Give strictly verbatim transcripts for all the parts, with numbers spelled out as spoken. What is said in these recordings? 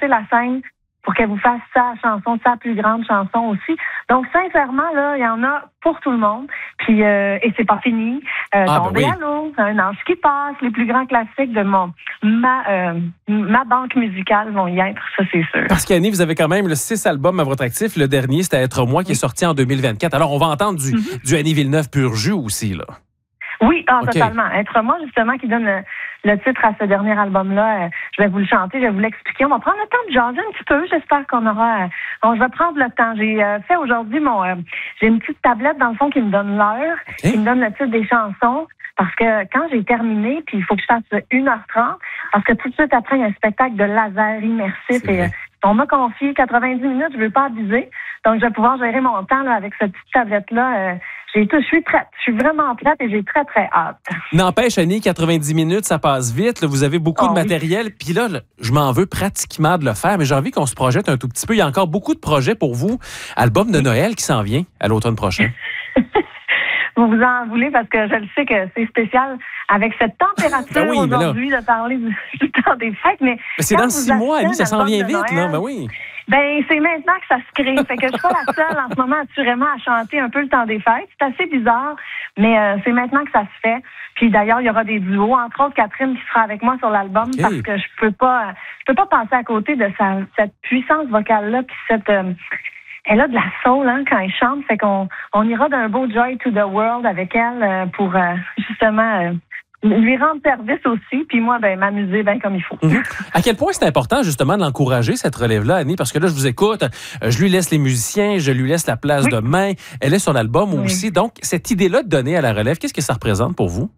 laisser la scène pour qu'elle vous fasse sa chanson, sa plus grande chanson aussi. Donc, sincèrement, là, il y en a pour tout le monde. Puis, euh, et c'est pas fini. Euh, ah, Tomber ben oui. à l'eau, Un ange qui passe, les plus grands classiques de mon ma euh, ma banque musicale vont y être, ça, c'est sûr. Parce qu'Annie, vous avez quand même le six albums à votre actif. Le dernier, c'était Être moi, qui est sorti en deux mille vingt-quatre. Alors, on va entendre du, mm-hmm. du Annie Villeneuve pur jus aussi, là. Oui, ah, okay. totalement. Être moi, justement, qui donne le, le titre à ce dernier album-là, euh, je vais vous le chanter, je vais vous l'expliquer. On va prendre le temps de jaser un petit peu. J'espère qu'on aura... Euh, on va prendre le temps. J'ai euh, fait aujourd'hui mon... Euh, j'ai une petite tablette, dans le fond, qui me donne l'heure, okay. qui me donne le titre des chansons. Parce que quand j'ai terminé, puis il faut que je fasse une heure trente, parce que tout de suite après, il y a un spectacle de laser immersif. Et, euh, on m'a confié quatre-vingt-dix minutes, je ne veux pas abuser. Donc, je vais pouvoir gérer mon temps là, avec cette petite tablette-là. Euh, j'ai tout, je suis prête. Je suis vraiment prête et j'ai très, très hâte. N'empêche, Annie, quatre-vingt-dix minutes, ça passe vite. Là, vous avez beaucoup oh, de matériel. Oui. Puis là, là, je m'en veux pratiquement de le faire, mais j'ai envie qu'on se projette un tout petit peu. Il y a encore beaucoup de projets pour vous. Album de Noël qui s'en vient à l'automne prochain. Vous vous en voulez parce que je le sais que c'est spécial avec cette température ben oui, aujourd'hui là... de parler du, du temps des fêtes. Mais, mais c'est dans six mois, Annie, ça s'en vient vite, Noël, là. Ben oui. Ben, c'est maintenant que ça se crée. Fait que je suis pas la seule en ce moment, assurément, à chanter un peu le temps des fêtes. C'est assez bizarre, mais euh, c'est maintenant que ça se fait. Puis d'ailleurs, il y aura des duos, entre autres Catherine qui sera avec moi sur l'album okay. parce que je peux pas, je peux pas passer à côté de sa, cette puissance vocale-là puis cette... Euh, Elle a de la soul hein, quand elle chante, fait qu'on on ira d'un beau Joy to the World avec elle euh, pour euh, justement euh, lui rendre service aussi, puis moi, ben m'amuser bien comme il faut. Mm-hmm. À quel point c'est important justement de l'encourager, cette relève-là, Annie? Parce que là, je vous écoute, euh, je lui laisse les musiciens, je lui laisse la place oui. de main, elle est sur l'album oui. aussi. Donc, cette idée-là de donner à la relève, qu'est-ce que ça représente pour vous?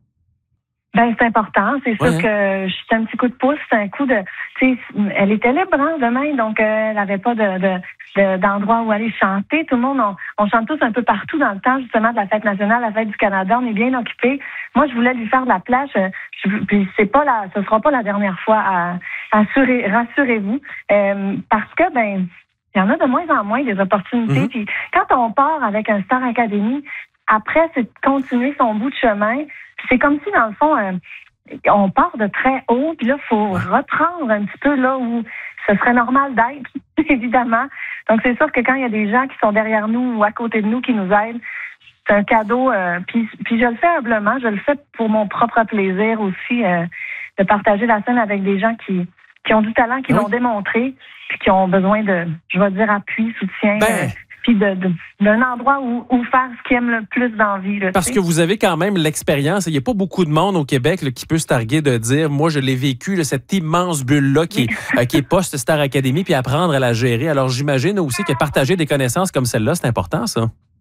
Ben c'est important, c'est sûr ouais. que c'est un petit coup de pouce, c'est un coup de, tu sais, elle était libre hein, demain, donc euh, elle n'avait pas de, de, de d'endroit où aller chanter. Tout le monde, on, on chante tous un peu partout dans le temps justement de la fête nationale, la fête du Canada, on est bien occupés. Moi, je voulais lui faire de la place, je, puis c'est pas la, ce sera pas la dernière fois. À, assurez, rassurez-vous, euh, parce que ben il y en a de moins en moins des opportunités. Mm-hmm. Puis quand on part avec un Star Academy, après c'est de continuer son bout de chemin. C'est comme si, dans le fond, euh, on part de très haut, puis là, il faut reprendre un petit peu là où ce serait normal d'être, évidemment. Donc, c'est sûr que quand il y a des gens qui sont derrière nous ou à côté de nous qui nous aident, c'est un cadeau. Euh, puis, puis je le fais humblement, je le fais pour mon propre plaisir aussi, euh, de partager la scène avec des gens qui, qui ont du talent, qui oui. l'ont démontré, puis qui ont besoin de, je vais dire, appui, soutien. Ben... Euh, puis de, de, d'un endroit où, où faire ce qu'ils aiment le plus d'envie. Là, Parce t'sais. que vous avez quand même l'expérience. Il n'y a pas beaucoup de monde au Québec là, qui peut se targuer de dire « Moi, je l'ai vécu, là, cette immense bulle-là qui, est, euh, qui est post-Star Academy, puis apprendre à la gérer. » Alors, j'imagine aussi que partager des connaissances comme celle-là, c'est important, ça.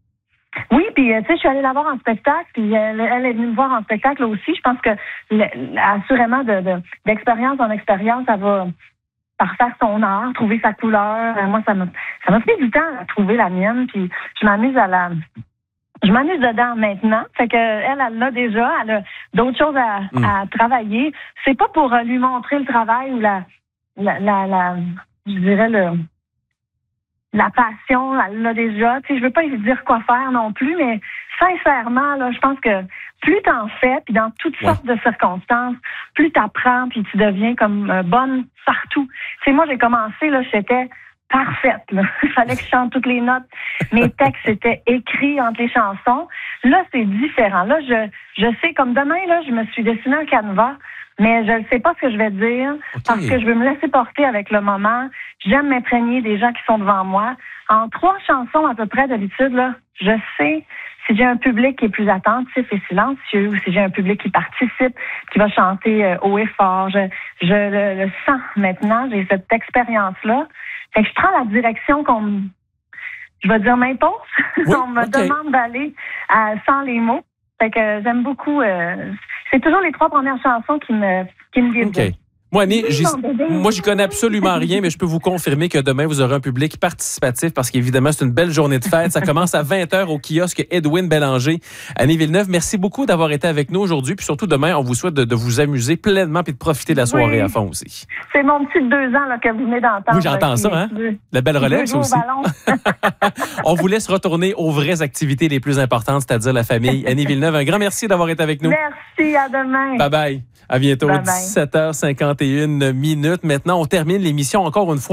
Oui, puis tu sais, je suis allée la voir en spectacle, puis elle, elle est venue me voir en spectacle aussi. Je pense que, le, assurément, de, de, d'expérience en expérience, ça va... par faire son art, trouver sa couleur. Moi, ça m'a ça m'a pris du temps à trouver la mienne, puis je m'amuse à la... Je m'amuse dedans maintenant. Fait que elle, elle l'a déjà, elle a d'autres choses à, mm. à travailler. C'est pas pour lui montrer le travail ou la... la, la, la je dirais le... la passion, elle l'a déjà. Tu sais, je veux pas lui dire quoi faire non plus, mais sincèrement, là, je pense que plus t'en fais, puis dans toutes ouais. sortes de circonstances, plus t'apprends, puis tu deviens comme euh, bonne partout. Tu sais, moi, j'ai commencé, là, j'étais parfaite, là. Il fallait que je chante toutes les notes. Mes textes étaient écrits entre les chansons. Là, c'est différent. Là, je, je sais, comme demain, là, je me suis dessiné un canevas, mais je ne sais pas ce que je vais dire okay. parce que je veux me laisser porter avec le moment. J'aime m'imprégner des gens qui sont devant moi. En trois chansons à peu près d'habitude, là, je sais si j'ai un public qui est plus attentif et silencieux, ou si j'ai un public qui participe, qui va chanter euh, haut et fort. Je, je le, le sens maintenant, j'ai cette expérience-là. Fait que je prends la direction qu'on me, je vais dire m'impose. Oui, on me okay. demande d'aller euh, sans les mots. Fait que j'aime beaucoup. Euh, c'est toujours les trois premières chansons qui me, qui me viennent. Okay. Moi, Annie, j'y, moi, j'y connais absolument rien, mais je peux vous confirmer que demain, vous aurez un public participatif parce qu'évidemment, c'est une belle journée de fête. Ça commence à vingt heures au kiosque Edwin Bélanger. Annie Villeneuve, merci beaucoup d'avoir été avec nous aujourd'hui. Puis surtout, demain, on vous souhaite de, de vous amuser pleinement et de profiter de la soirée oui. à fond aussi. C'est mon petit de deux ans là, que vous venez d'entendre. Oui, j'entends là, ça, hein? Veut, la belle relève, ça aussi. On vous laisse retourner aux vraies activités les plus importantes, c'est-à-dire la famille. Annie Villeneuve, un grand merci d'avoir été avec nous. Merci, à demain. Bye-bye. À bientôt, bye bye. dix-sept heures cinquante et une minutes. Maintenant, on termine l'émission encore une fois.